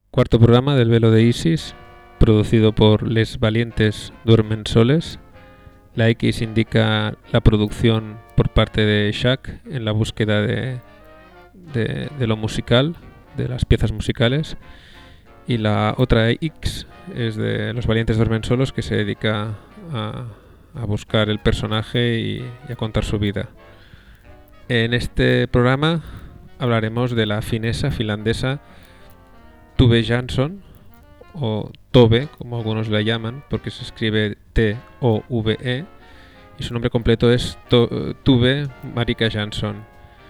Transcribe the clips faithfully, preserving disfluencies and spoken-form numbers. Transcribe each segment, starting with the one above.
Cuarto programa del Velo de Isis, producido por Les Valientes Duermen Soles. La X indica la producción por parte de Shaq en la búsqueda de, de, de lo musical, de las piezas musicales. Y la otra X es de Los Valientes Duermen Solos, que se dedica a, a buscar el personaje y, y a contar su vida. En este programa hablaremos de la finesa finlandesa Tove Jansson, o Tove, como algunos la llaman, porque se escribe T O V E, y su nombre completo es to- Tove Marika Jansson.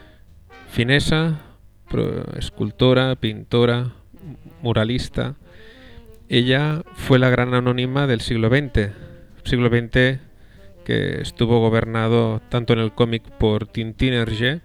Finesa, pro- escultora, pintora, muralista. Ella fue la gran anónima del siglo veinte, siglo veinte que estuvo gobernado tanto en el cómic por Tintin Hergé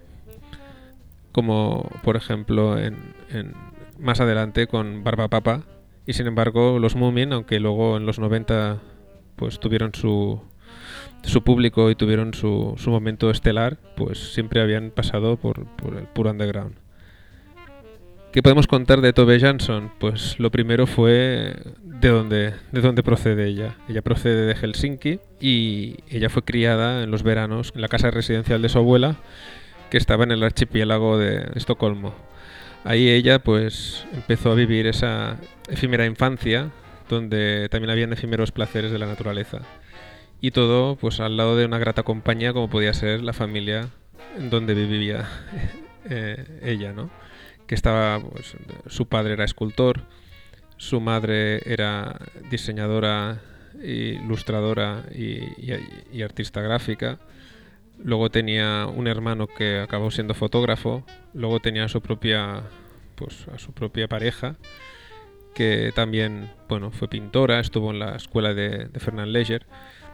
como, por ejemplo, en, en más adelante con Barbapapa. Y sin embargo, los Moomin, aunque luego en los noventa pues tuvieron su, su público y tuvieron su, su momento estelar, pues siempre habían pasado por, por el puro underground. ¿Qué podemos contar de Tove Jansson? Pues lo primero fue de dónde, de dónde procede ella. Ella procede de Helsinki y ella fue criada en los veranos en la casa residencial de su abuela, que estaba en el archipiélago de Estocolmo. Ahí ella pues empezó a vivir esa efímera infancia, donde también habían efímeros placeres de la naturaleza. Y todo pues al lado de una grata compañía como podía ser la familia en donde vivía eh, ella, ¿no? Que estaba, pues, su padre era escultor, su madre era diseñadora, ilustradora y, y, y artista gráfica. Luego tenía un hermano que acabó siendo fotógrafo. Luego tenía a su propia, pues, a su propia pareja, que también, bueno, fue pintora, estuvo en la escuela de, de Fernand Léger.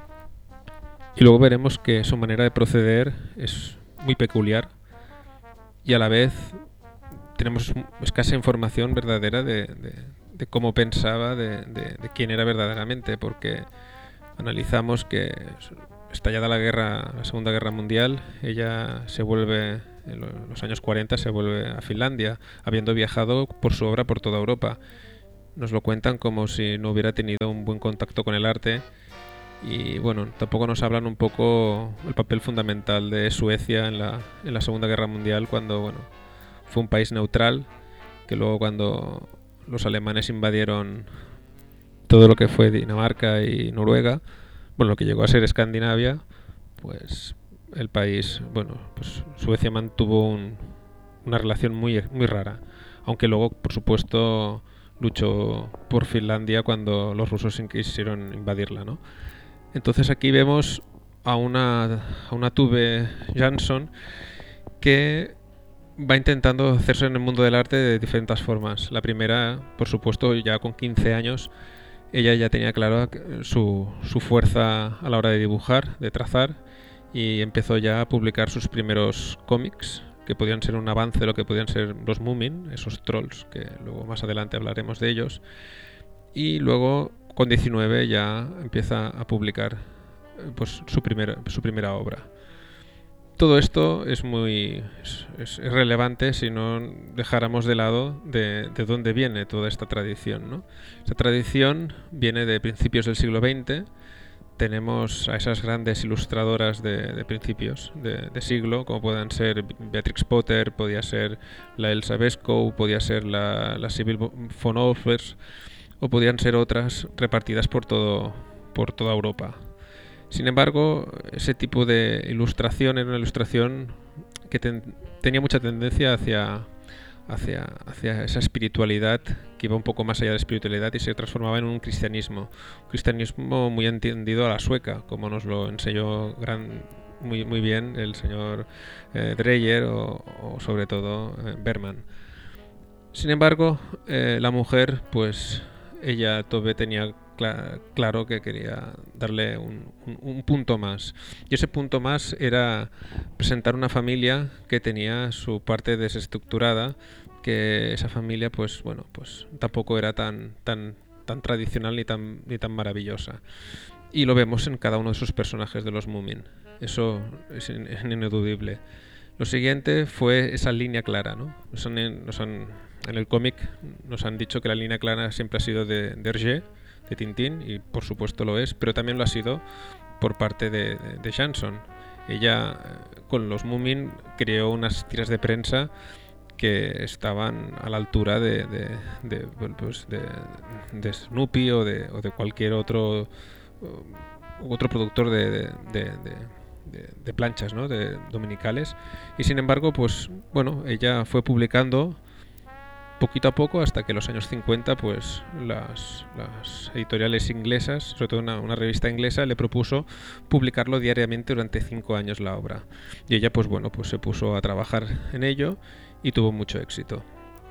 Y luego veremos que su manera de proceder es muy peculiar y a la vez tenemos escasa información verdadera de, de, de cómo pensaba, de, de, de quién era verdaderamente, porque analizamos que estallada la guerra, la Segunda Guerra Mundial, ella se vuelve, en los años cuarenta, se vuelve a Finlandia, habiendo viajado por su obra por toda Europa. Nos lo cuentan como si no hubiera tenido un buen contacto con el arte. Y bueno, tampoco nos hablan un poco el papel fundamental de Suecia en la, en la Segunda Guerra Mundial, cuando, bueno, fue un país neutral, que luego cuando los alemanes invadieron todo lo que fue Dinamarca y Noruega, bueno, lo que llegó a ser Escandinavia, pues el país, bueno, pues Suecia mantuvo un, una relación muy, muy rara, aunque luego, por supuesto, luchó por Finlandia cuando los rusos quisieron invadirla, ¿no? Entonces aquí vemos a una, a una Tove Jansson que va intentando hacerse en el mundo del arte de diferentes formas. La primera, por supuesto, ya con quince años, ella ya tenía claro su, su fuerza a la hora de dibujar, de trazar, y empezó ya a publicar sus primeros cómics, que podían ser un avance de lo que podían ser los Moomin, esos trolls, que luego más adelante hablaremos de ellos. Y luego, con diecinueve, ya empieza a publicar pues, su, primer, su primera obra. Todo esto es muy es, es relevante si no dejáramos de lado de, de dónde viene toda esta tradición, ¿no? Esta tradición viene de principios del siglo veinte. Tenemos a esas grandes ilustradoras de, de principios de, de siglo, como puedan ser Beatrix Potter, podía ser la Elsa Beskow, podía ser la, la Sibyl von Olfers, o podían ser otras repartidas por todo por toda Europa. Sin embargo, ese tipo de ilustración era una ilustración que ten, tenía mucha tendencia hacia, hacia, hacia esa espiritualidad, que iba un poco más allá de la espiritualidad y se transformaba en un cristianismo. Un cristianismo muy entendido a la sueca, como nos lo enseñó gran, muy, muy bien el señor eh, Dreyer o, o sobre todo eh, Berman. Sin embargo, eh, la mujer, pues ella Tove tenía claro que quería darle un, un, un punto más. Y ese punto más era presentar una familia que tenía su parte desestructurada, que esa familia, pues bueno, pues tampoco era tan, tan, tan tradicional ni tan, ni tan maravillosa. Y lo vemos en cada uno de sus personajes de los Moomin. Eso es ineludible. Lo siguiente fue esa línea clara, ¿no? Nos han, nos han en el cómic nos han dicho que la línea clara siempre ha sido de, de Hergé, de Tintín, y por supuesto lo es, pero también lo ha sido por parte de, de, de Janson. Ella, con los Moomin, creó unas tiras de prensa que estaban a la altura de, de, de, pues de, de Snoopy o de, o de cualquier otro otro productor de, de, de, de, de planchas, ¿no? De dominicales. Y sin embargo, pues bueno, ella fue publicando poquito a poco hasta que en los años cincuenta, pues las, las editoriales inglesas, sobre todo una, una revista inglesa, le propuso publicarlo diariamente durante cinco años la obra. Y ella, pues bueno, pues se puso a trabajar en ello y tuvo mucho éxito.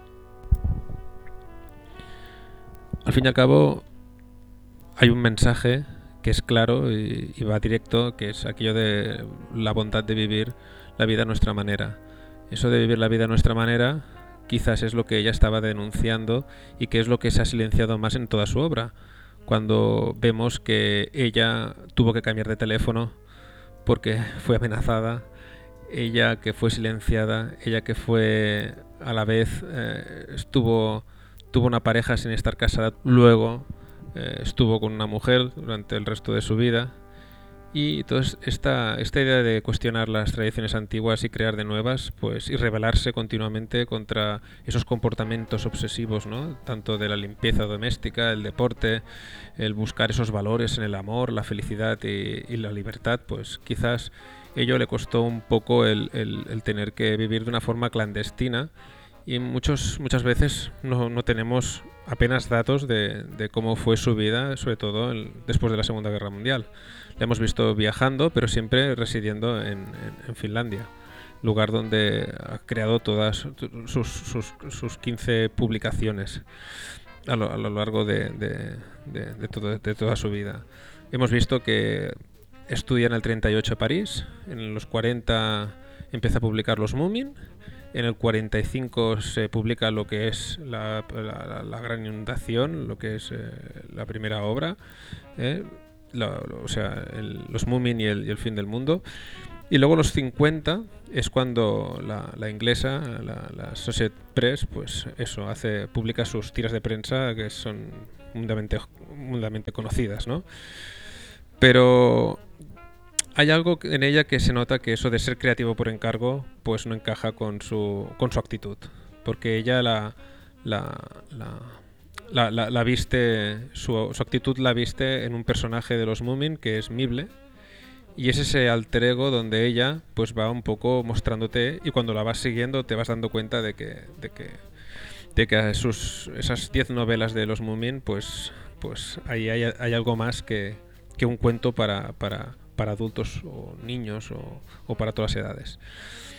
Al fin y al cabo, hay un mensaje que es claro y, y va directo, que es aquello de la bondad de vivir la vida a nuestra manera. Eso de vivir la vida a nuestra manera quizás es lo que ella estaba denunciando y que es lo que se ha silenciado más en toda su obra. Cuando vemos que ella tuvo que cambiar de teléfono porque fue amenazada, ella que fue silenciada, ella que fue a la vez eh, estuvo tuvo una pareja sin estar casada, luego eh, estuvo con una mujer durante el resto de su vida. Y entonces esta, esta idea de cuestionar las tradiciones antiguas y crear de nuevas, pues, y rebelarse continuamente contra esos comportamientos obsesivos, ¿no? Tanto de la limpieza doméstica, el deporte, el buscar esos valores en el amor, la felicidad y, y la libertad, pues quizás ello le costó un poco el, el, el tener que vivir de una forma clandestina. Y muchos, muchas veces no, no tenemos apenas datos de, de cómo fue su vida, sobre todo el, después de la Segunda Guerra Mundial. La hemos visto viajando, pero siempre residiendo en, en, en Finlandia, lugar donde ha creado todas sus, sus, sus quince publicaciones a lo, a lo largo de, de, de, de, todo, de toda su vida. Hemos visto que estudia en el treinta y ocho en París, en los cuarenta empieza a publicar Los Moomin. En el cuarenta y cinco se publica lo que es la, la, la Gran Inundación, lo que es eh, la primera obra, eh, la, o sea, el, Los Moomin y el, y el fin del mundo. Y luego los cincuenta es cuando la, la inglesa, la, la Associated Press, pues eso, hace, publica sus tiras de prensa que son mundamente, mundamente conocidas, ¿no? Pero hay algo en ella que se nota que eso de ser creativo por encargo pues no encaja con su con su actitud, porque ella la la, la, la, la, la viste su, su actitud la viste en un personaje de los Moomin que es Mibble, y es ese alter ego donde ella pues va un poco mostrándote, y cuando la vas siguiendo te vas dando cuenta de que de que de que sus esas diez novelas de los Moomin pues pues ahí hay, hay algo más que, que un cuento para para para adultos o niños o, o para todas las edades.